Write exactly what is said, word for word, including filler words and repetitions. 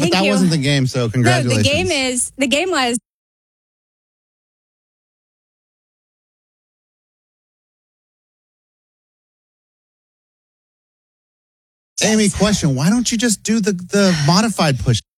Thank that you. wasn't the game, so congratulations. No, the game is, the game was, Amy, question. Why don't you just do the, the modified push?